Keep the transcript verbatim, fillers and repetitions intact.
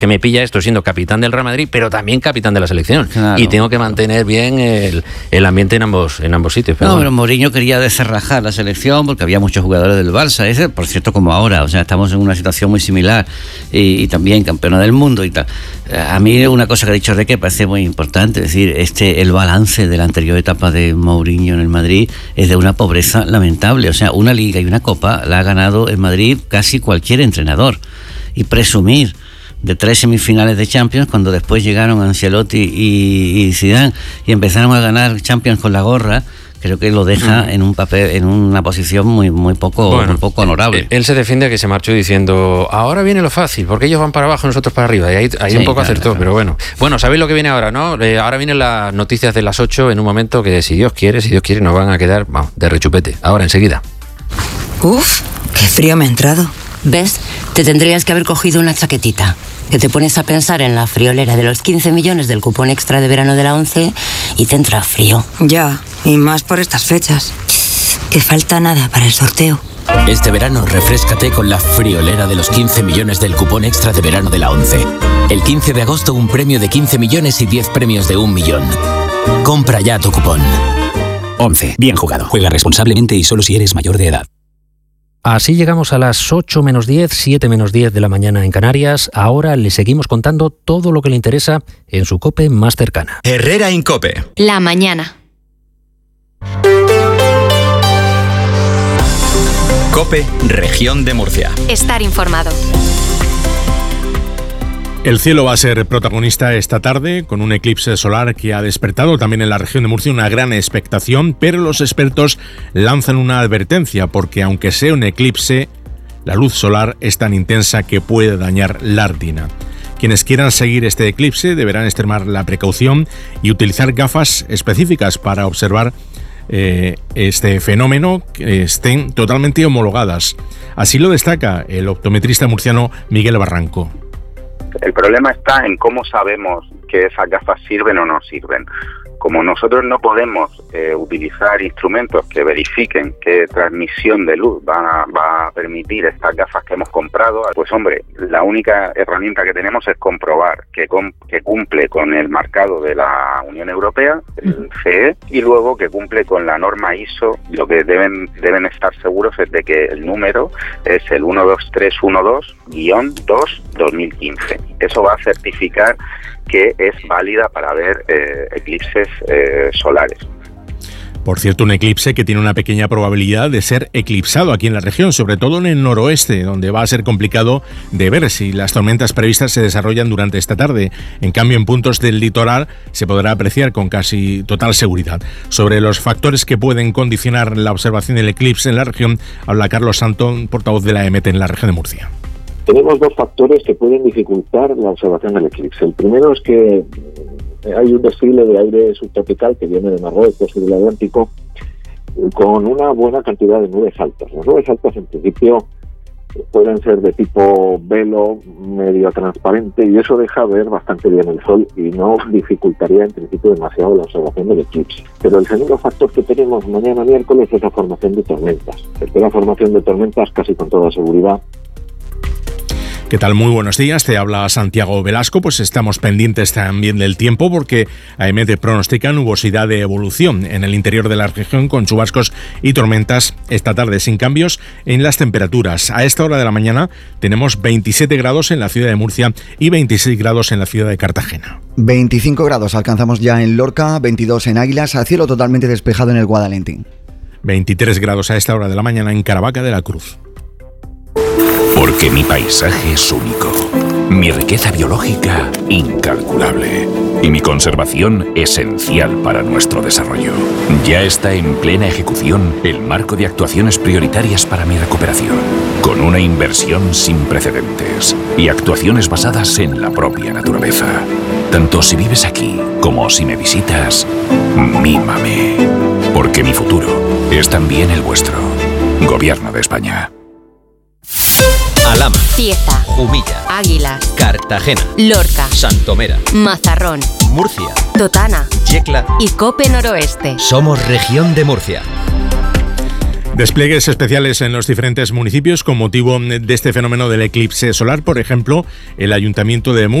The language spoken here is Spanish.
que me pilla esto siendo capitán del Real Madrid, pero también capitán de la selección. Claro. Y tengo que mantener bien el, el ambiente en ambos, en ambos sitios. Pero no, bueno. pero Mourinho quería descerrajar la selección porque había muchos jugadores del Barça, ese, por cierto, como ahora, o sea, estamos en una situación muy similar y, y también campeona del mundo y tal. A mí una cosa que ha dicho Reque parece muy importante, es decir, este, el balance de la anterior etapa de Mourinho en el Madrid es de una pobreza lamentable, o sea, una liga y una copa la ha ganado en Madrid casi cualquier entrenador, y presumir de tres semifinales de Champions cuando después llegaron Ancelotti y, y Zidane y empezaron a ganar Champions con la gorra, creo que lo deja mm. en un papel, en una posición muy muy poco, bueno, muy poco honorable. Él, él se defiende que se marchó diciendo ahora viene lo fácil, porque ellos van para abajo y nosotros para arriba, y ahí, ahí sí, un poco claro, acertó, claro. Pero bueno. Bueno, ¿sabéis lo que viene ahora, no? Eh, ahora vienen las noticias de las ocho en un momento que si Dios quiere, si Dios quiere nos van a quedar vamos, de rechupete. Ahora, enseguida. Uf, qué frío me ha entrado. ¿Ves? Te tendrías que haber cogido una chaquetita. Que te pones a pensar en la friolera de los quince millones del cupón extra de verano de la once y te entra frío. Ya, y más por estas fechas. Que falta nada para el sorteo. Este verano refréscate con la friolera de los quince millones del cupón extra de verano de la once. El quince de agosto un premio de quince millones y diez premios de un millón. Compra ya tu cupón. once. Bien jugado. Juega responsablemente y solo si eres mayor de edad. Así llegamos a las ocho menos diez, siete menos diez de la mañana en Canarias. Ahora le seguimos contando todo lo que le interesa en su COPE más cercana. Herrera Incope. La mañana. COPE, Región de Murcia. Estar informado. El cielo va a ser protagonista esta tarde con un eclipse solar que ha despertado también en la región de Murcia una gran expectación, pero los expertos lanzan una advertencia porque aunque sea un eclipse, la luz solar es tan intensa que puede dañar la retina. Quienes quieran seguir este eclipse deberán extremar la precaución y utilizar gafas específicas para observar eh, este fenómeno que estén totalmente homologadas. Así lo destaca el optometrista murciano Miguel Barranco. El problema está en cómo sabemos que esas gafas sirven o no sirven. Como nosotros no podemos eh, utilizar instrumentos que verifiquen qué transmisión de luz va a, va a permitir estas gafas que hemos comprado, pues hombre, la única herramienta que tenemos es comprobar que, com, que cumple con el marcado de la Unión Europea, el C E, y luego que cumple con la norma I S O. Lo que deben deben estar seguros es de que el número es el uno dos tres uno dos guión dos dos mil quince. Eso va a certificar que es válida para ver eh, eclipses eh, solares. Por cierto, un eclipse que tiene una pequeña probabilidad de ser eclipsado aquí en la región, sobre todo en el noroeste, donde va a ser complicado de ver si las tormentas previstas se desarrollan durante esta tarde. En cambio, en puntos del litoral se podrá apreciar con casi total seguridad. Sobre los factores que pueden condicionar la observación del eclipse en la región, habla Carlos Santón, portavoz de la E M E T en la región de Murcia. Tenemos dos factores que pueden dificultar la observación del eclipse. El primero es que hay un desfile de aire subtropical que viene de Marruecos y del Atlántico con una buena cantidad de nubes altas. Las nubes altas en principio pueden ser de tipo velo, medio transparente, y eso deja ver bastante bien el sol y no dificultaría en principio demasiado la observación del eclipse. Pero el segundo factor que tenemos mañana miércoles es la formación de tormentas. Se espera formación de tormentas casi con toda seguridad. ¿Qué tal? Muy buenos días, te habla Santiago Velasco. Pues estamos pendientes también del tiempo porque A E M E T pronostica nubosidad de evolución en el interior de la región con chubascos y tormentas esta tarde sin cambios en las temperaturas. A esta hora de la mañana tenemos veintisiete grados en la ciudad de Murcia y veintiséis grados en la ciudad de Cartagena. veinticinco grados alcanzamos ya en Lorca, veintidós en Águilas, a cielo totalmente despejado en el Guadalentín. veintitrés grados a esta hora de la mañana en Caravaca de la Cruz. Porque mi paisaje es único, mi riqueza biológica incalculable y mi conservación esencial para nuestro desarrollo. Ya está en plena ejecución el marco de actuaciones prioritarias para mi recuperación, con una inversión sin precedentes y actuaciones basadas en la propia naturaleza. Tanto si vives aquí como si me visitas, mímame, porque mi futuro es también el vuestro. Gobierno de España. Alhama, Cieza, Jumilla, Águilas, Cartagena, Lorca, Santomera, Mazarrón, Murcia, Totana, Yecla y Cope Noroeste. Somos Región de Murcia. Despliegues especiales en los diferentes municipios con motivo de este fenómeno del eclipse solar. Por ejemplo, el Ayuntamiento de Murcia